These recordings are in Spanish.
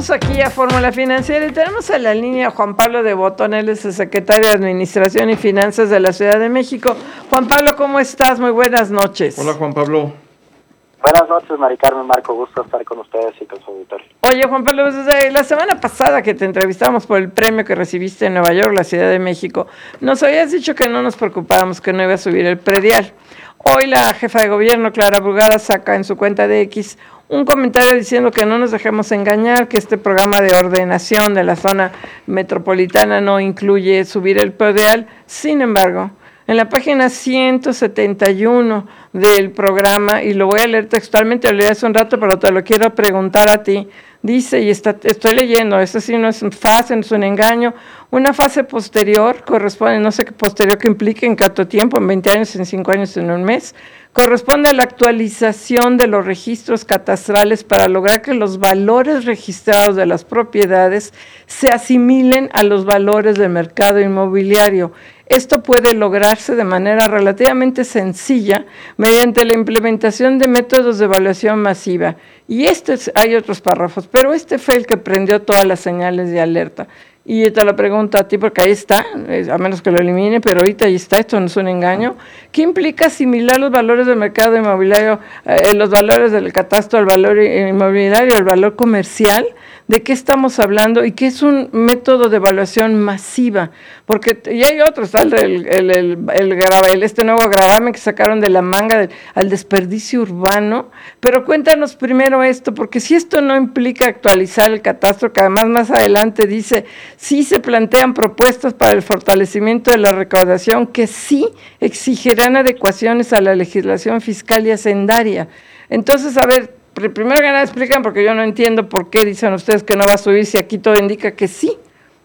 Regresamos aquí a Fórmula Financiera y tenemos en la línea a Juan Pablo de Botón, él es el secretario de Administración y Finanzas de la Ciudad de México. Juan Pablo, ¿cómo estás? Muy buenas noches. Hola, Juan Pablo. Buenas noches, Mari Carmen, Marco, gusto estar con ustedes y con su auditorio. Oye, Juan Pablo, desde la semana pasada que te entrevistamos por el premio que recibiste en Nueva York, la Ciudad de México, nos habías dicho que no nos preocupáramos, que no iba a subir el predial. Hoy la jefa de gobierno, Clara Brugada, saca en su cuenta de X un comentario diciendo que no nos dejemos engañar, que este programa de ordenación de la zona metropolitana no incluye subir el predial. Sin embargo, en la página 171 del programa, y lo voy a leer textualmente, lo leí hace un rato, pero te lo quiero preguntar a ti, dice, y estoy leyendo, esto sí no es fase, no es un engaño, una fase posterior corresponde, no sé qué posterior que implique en cuánto tiempo, en 20 años, en 5 años, en un mes, corresponde a la actualización de los registros catastrales para lograr que los valores registrados de las propiedades se asimilen a los valores del mercado inmobiliario. Esto puede lograrse de manera relativamente sencilla mediante la implementación de métodos de evaluación masiva. Y hay otros párrafos, pero este fue el que prendió todas las señales de alerta. Y te lo pregunto a ti porque ahí está, a menos que lo elimine, pero ahorita ahí está, esto no es un engaño. ¿Qué implica asimilar los valores del mercado inmobiliario, los valores del catastro, el valor inmobiliario, el valor comercial? ¿De qué estamos hablando? Y qué es un método de evaluación masiva, porque y hay otros, está este nuevo gravamen que sacaron de la manga al desperdicio urbano, pero cuéntanos primero esto, porque si esto no implica actualizar el catastro, que además más adelante dice, sí se plantean propuestas para el fortalecimiento de la recaudación que sí exigirán adecuaciones a la legislación fiscal y hacendaria. Entonces, a ver, primero que nada explican, porque yo no entiendo por qué dicen ustedes que no va a subir si aquí todo indica que sí.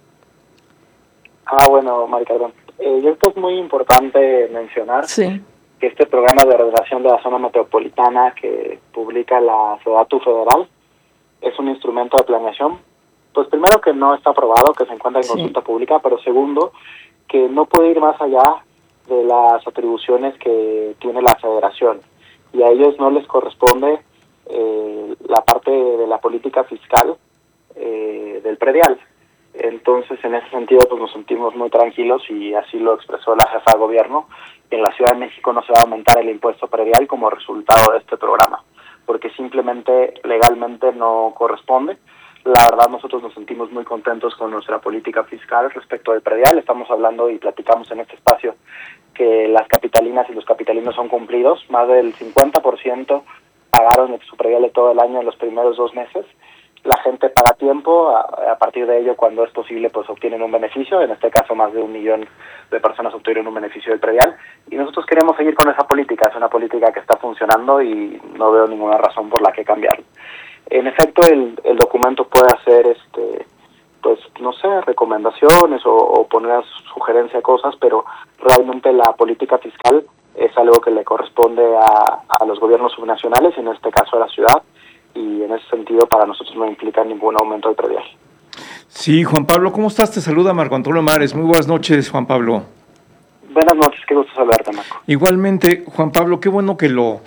Bueno, Mari Carmen, yo creo que es muy importante mencionar sí. que este programa de ordenación de la zona metropolitana que publica la SEDATU federal es un instrumento de planeación, pues primero que no está aprobado, que se encuentra en consulta pública, pero segundo, que no puede ir más allá de las atribuciones que tiene la federación, y a ellos no les corresponde la parte de la política fiscal del predial. Entonces, en ese sentido, pues nos sentimos muy tranquilos, y así lo expresó la jefa de gobierno, que en la Ciudad de México no se va a aumentar el impuesto predial como resultado de este programa, porque simplemente legalmente no corresponde. La verdad, nosotros nos sentimos muy contentos con nuestra política fiscal respecto del predial. Estamos hablando y platicamos en este espacio que las capitalinas y los capitalinos son cumplidos. Más del 50% pagaron su predial de todo el año en los primeros 2 meses. La gente paga tiempo, a partir de ello, cuando es posible, pues obtienen un beneficio. En este caso, más de 1 millón de personas obtuvieron un beneficio del predial. Y nosotros queremos seguir con esa política. Es una política que está funcionando y no veo ninguna razón por la que cambiarla. En efecto, el documento puede hacer, pues no sé, recomendaciones o poner sugerencia de cosas, pero realmente la política fiscal es algo que le corresponde a los gobiernos subnacionales, y en este caso a la ciudad, y en ese sentido para nosotros no implica ningún aumento del predial. Sí, Juan Pablo, ¿cómo estás? Te saluda Marco Antonio Mares. Muy buenas noches, Juan Pablo. Buenas noches, qué gusto saludarte, Marco. Igualmente, Juan Pablo, qué bueno que lo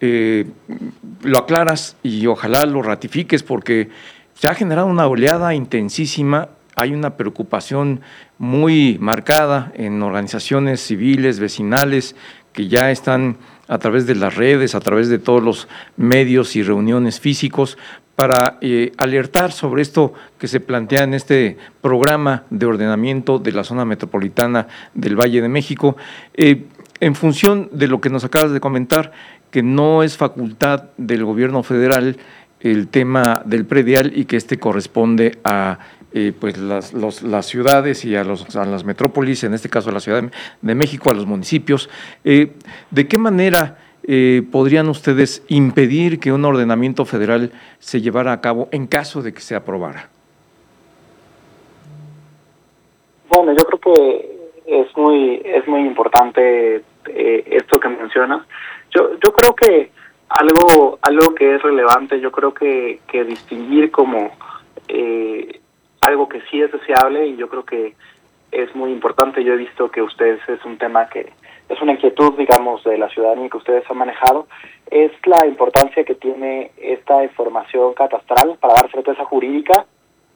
aclaras y ojalá lo ratifiques, porque se ha generado una oleada intensísima. Hay una preocupación muy marcada en organizaciones civiles, vecinales, que ya están a través de las redes, a través de todos los medios y reuniones físicos, para alertar sobre esto que se plantea en este programa de ordenamiento de la zona metropolitana del Valle de México, en función de lo que nos acabas de comentar, que no es facultad del gobierno federal el tema del predial, y que corresponde a pues las ciudades y a las metrópolis, en este caso a la Ciudad de México, a los municipios. ¿De qué manera podrían ustedes impedir que un ordenamiento federal se llevara a cabo en caso de que se aprobara? Bueno, yo creo que es muy importante esto que mencionas. Yo creo que algo que es relevante, yo creo que distinguir como algo que sí es deseable, y yo creo que es muy importante. Yo he visto que ustedes es un tema que es una inquietud, digamos, de la ciudadanía que ustedes han manejado, es la importancia que tiene esta información catastral para dar certeza jurídica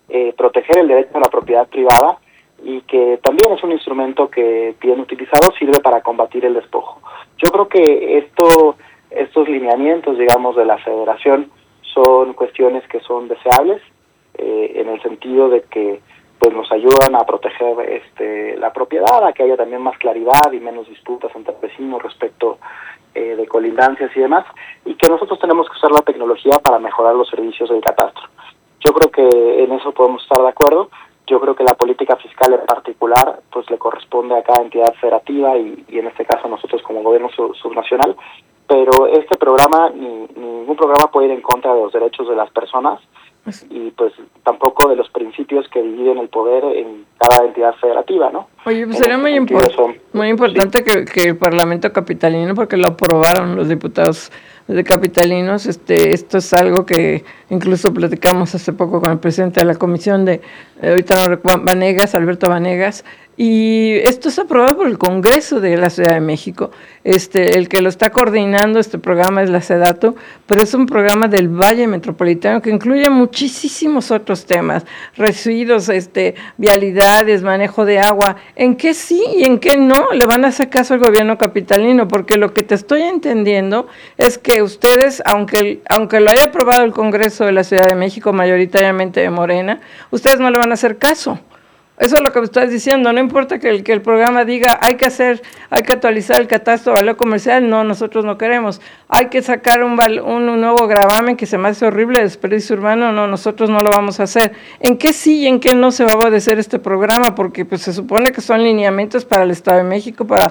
proteger el derecho a la propiedad privada y que también es un instrumento que, bien utilizado, sirve para combatir el despojo. Yo creo que estos lineamientos, digamos, de la Federación son cuestiones que son deseables, en el sentido de que pues nos ayudan a proteger la propiedad, a que haya también más claridad y menos disputas entre vecinos respecto de colindancias y demás, y que nosotros tenemos que usar la tecnología para mejorar los servicios del catastro. Yo creo que en eso podemos estar de acuerdo. Yo creo que la política fiscal en particular pues le corresponde a cada entidad federativa y en este caso nosotros como gobierno subnacional, pero este programa, ningún programa puede ir en contra de los derechos de las personas y pues tampoco de los principios que dividen el poder en cada entidad federativa, ¿no? Oye, pues sería muy importante sí, que el Parlamento capitalino, porque lo aprobaron los diputados de capitalinos, esto es algo que incluso platicamos hace poco con el presidente de la comisión ahorita no recuerdo, Alberto Vanegas, y esto es aprobado por el Congreso de la Ciudad de México. El que lo está coordinando este programa es la SEDATU, pero es un programa del Valle Metropolitano que incluye muchísimos otros temas, residuos, vialidades, manejo de agua. ¿En qué sí y en qué no le van a hacer caso al gobierno capitalino? Porque lo que te estoy entendiendo es que ustedes, aunque lo haya aprobado el Congreso de la Ciudad de México, mayoritariamente de Morena, ustedes no le van a hacer caso. Eso es lo que me estás diciendo. No importa que el programa diga hay que actualizar el catastro de valor comercial, no, nosotros no queremos. Hay que sacar un nuevo gravamen que se me hace horrible, desperdicio urbano, no, nosotros no lo vamos a hacer. ¿En qué sí y en qué no se va a obedecer este programa? Porque pues se supone que son lineamientos para el Estado de México, para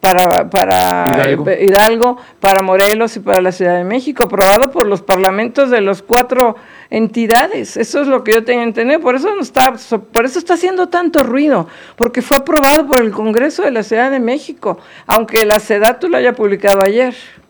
Hidalgo, para Morelos y para la Ciudad de México, aprobado por los parlamentos de los 4 entidades. Eso es lo que yo tengo que entender. Por eso está haciendo tanto ruido, porque fue aprobado por el Congreso de la Ciudad de México, aunque la SEDATU lo haya publicado ayer.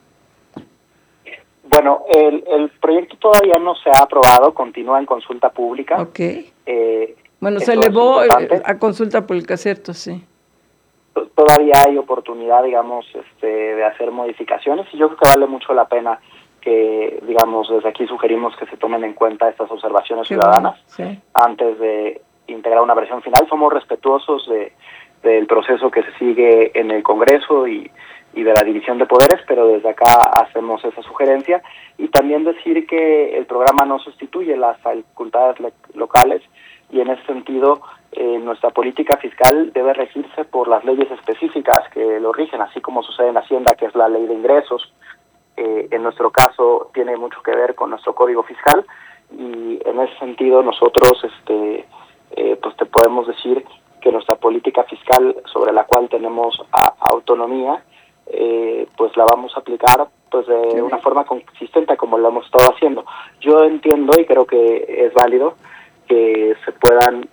Bueno, el proyecto todavía no se ha aprobado, continúa en consulta pública. Ok. Bueno, se elevó a consulta pública, ¿cierto? Sí. Todavía hay oportunidad, digamos, de hacer modificaciones y yo creo que vale mucho la pena que, digamos, desde aquí sugerimos que se tomen en cuenta estas observaciones ciudadanas antes de integrar una versión final. Somos respetuosos del proceso que se sigue en el Congreso y de la división de poderes, pero desde acá hacemos esa sugerencia y también decir que el programa no sustituye las facultades locales y en ese sentido nuestra política fiscal debe regirse por las leyes específicas que lo rigen, así como sucede en Hacienda, que es la ley de ingresos. En nuestro caso tiene mucho que ver con nuestro código fiscal y en ese sentido nosotros pues te podemos decir que nuestra política fiscal sobre la cual tenemos autonomía pues la vamos a aplicar pues de una forma consistente como lo hemos estado haciendo. Yo entiendo y creo que es válido que se puedan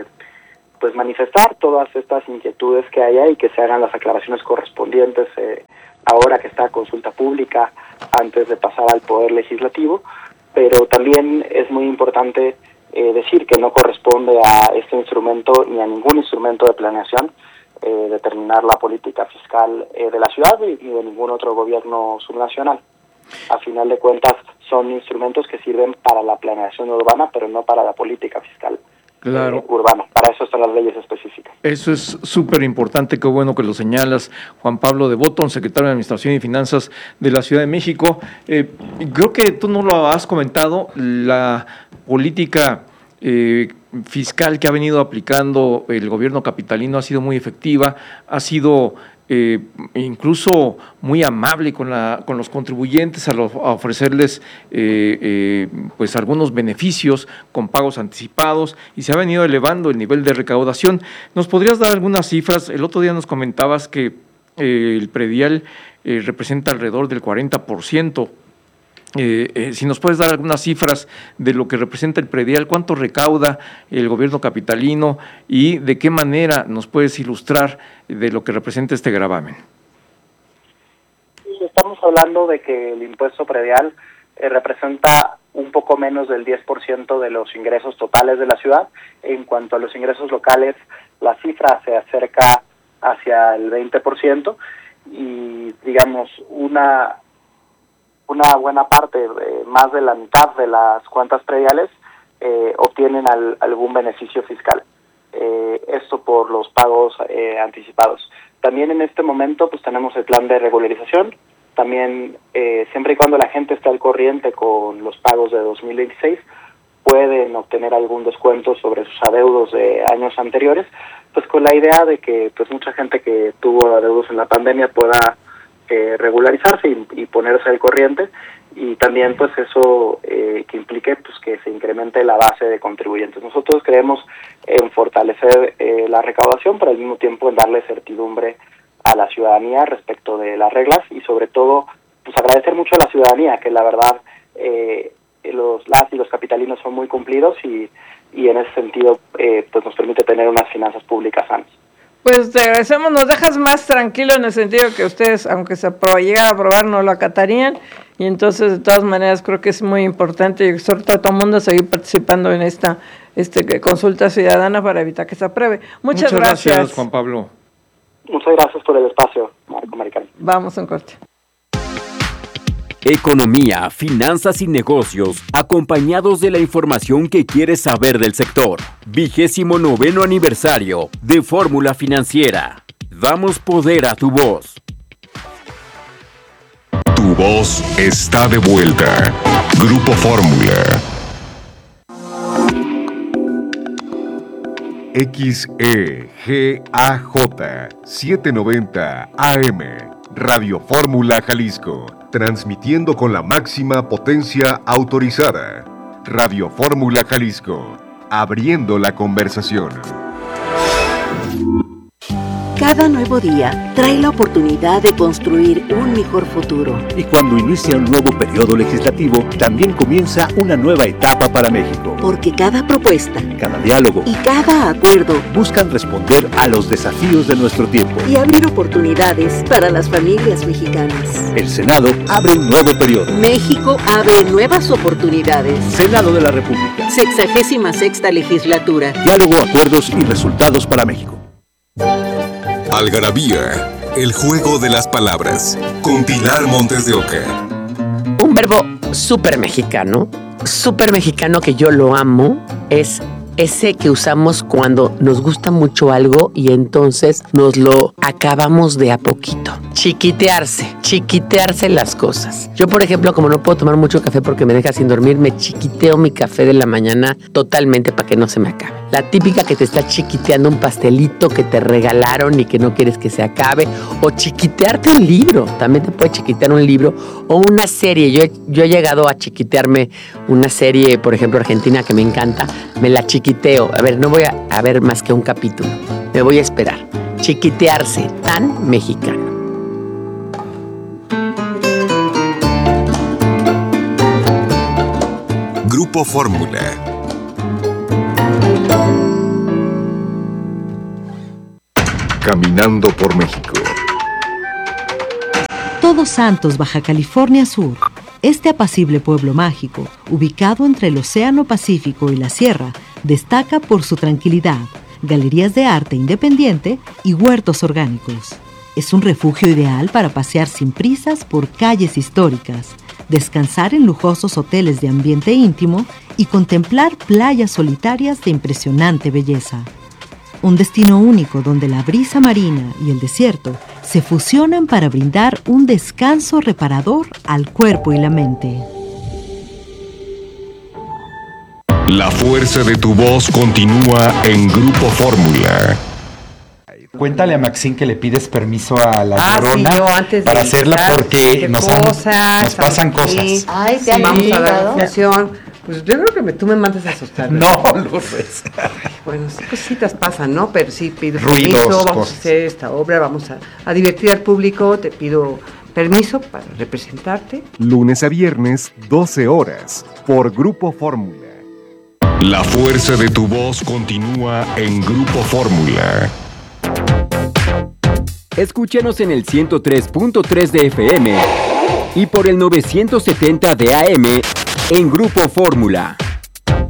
pues manifestar todas estas inquietudes que haya y que se hagan las aclaraciones correspondientes ahora que está a consulta pública antes de pasar al Poder Legislativo, pero también es muy importante decir que no corresponde a este instrumento ni a ningún instrumento de planeación determinar la política fiscal de la ciudad ni de ningún otro gobierno subnacional. A final de cuentas son instrumentos que sirven para la planeación urbana, pero no para la política fiscal urbana. Para eso están las leyes específicas. Eso es súper importante, qué bueno que lo señalas. Juan Pablo de Botton, secretario de Administración y Finanzas de la Ciudad de México. Creo que tú no lo has comentado, la política fiscal que ha venido aplicando el gobierno capitalino ha sido muy efectiva, ha sido incluso muy amable con los contribuyentes a ofrecerles pues algunos beneficios con pagos anticipados y se ha venido elevando el nivel de recaudación. ¿Nos podrías dar algunas cifras? El otro día nos comentabas que el predial representa alrededor del 40%. Si nos puedes dar algunas cifras de lo que representa el predial, cuánto recauda el gobierno capitalino y de qué manera nos puedes ilustrar de lo que representa este gravamen. Estamos hablando de que el impuesto predial representa un poco menos del 10% de los ingresos totales de la ciudad. En cuanto a los ingresos locales, la cifra se acerca hacia el 20% y digamos una buena parte, más de la mitad de las cuentas prediales obtienen algún beneficio fiscal. Esto por los pagos anticipados. También en este momento pues tenemos el plan de regularización. También siempre y cuando la gente esté al corriente con los pagos de 2016, pueden obtener algún descuento sobre sus adeudos de años anteriores, pues con la idea de que pues mucha gente que tuvo adeudos en la pandemia pueda regularizarse y ponerse al corriente, y también pues eso que implique pues que se incremente la base de contribuyentes. Nosotros creemos en fortalecer la recaudación, pero al mismo tiempo en darle certidumbre a la ciudadanía respecto de las reglas, y sobre todo pues agradecer mucho a la ciudadanía, que la verdad las y los capitalinos son muy cumplidos y en ese sentido pues nos permite tener unas finanzas públicas sanas. Pues te agradecemos, nos dejas más tranquilo en el sentido que ustedes, aunque se llegara a aprobar, no lo acatarían, y entonces de todas maneras creo que es muy importante y exhorto a todo el mundo a seguir participando en esta consulta ciudadana para evitar que se apruebe. Muchas gracias, Juan Pablo. Muchas gracias por el espacio, Marco Maricán. Vamos en corte. Economía, finanzas y negocios, acompañados de la información que quieres saber del sector. 29º aniversario de Fórmula Financiera. Damos poder a tu voz. Tu voz está de vuelta. Grupo Fórmula. XEGAJ 790 AM. Radio Fórmula Jalisco. Transmitiendo con la máxima potencia autorizada. Radio Fórmula Jalisco. Abriendo la conversación. Cada nuevo día trae la oportunidad de construir un mejor futuro. Y cuando inicia un nuevo periodo legislativo, también comienza una nueva etapa para México. Porque cada propuesta, cada diálogo y cada acuerdo buscan responder a los desafíos de nuestro tiempo y abrir oportunidades para las familias mexicanas. El Senado abre un nuevo periodo. México abre nuevas oportunidades. Senado de la República. 66ª legislatura. Diálogo, acuerdos y resultados para México. Algarabía, el juego de las palabras, con Pilar Montes de Oca. Un verbo súper mexicano que yo lo amo, es ese que usamos cuando nos gusta mucho algo y entonces nos lo acabamos de a poquito. Chiquitearse las cosas. Yo, por ejemplo, como no puedo tomar mucho café porque me deja sin dormir, me chiquiteo mi café de la mañana totalmente para que no se me acabe. La típica que te está chiquiteando un pastelito que te regalaron y que no quieres que se acabe, o chiquitearte un libro. También te puede chiquitear un libro o una serie. Yo he llegado a chiquitearme una serie, por ejemplo, argentina, que me encanta. Me la chiquiteo. A ver, no voy a ver más que un capítulo. Me voy a esperar. Chiquitearse, tan mexicano. Grupo Fórmula. Caminando por México. Todos Santos, Baja California Sur. Este apacible pueblo mágico, ubicado entre el Océano Pacífico y la Sierra, destaca por su tranquilidad, galerías de arte independiente y huertos orgánicos. Es un refugio ideal para pasear sin prisas por calles históricas, descansar en lujosos hoteles de ambiente íntimo y contemplar playas solitarias de impresionante belleza. Un destino único donde la brisa marina y el desierto se fusionan para brindar un descanso reparador al cuerpo y la mente. La fuerza de tu voz continúa en Grupo Fórmula. Cuéntale a Maxine que le pides permiso a la Llorona para hacerla porque nos pasan cosas. Ay, te han vamos a dar invitado. función. Pues yo creo que tú me mandas a asustar. No, Lourdes. Bueno, sí, cositas pasan, ¿no? Pero sí pido Ruidos, permiso, vamos cosas. a hacer esta obra, vamos a divertir al público, te pido permiso para representarte. Lunes a viernes, 12 horas, por Grupo Fórmula. La fuerza de tu voz continúa en Grupo Fórmula. Escúchanos en el 103.3 de FM y por el 970 de AM en Grupo Fórmula.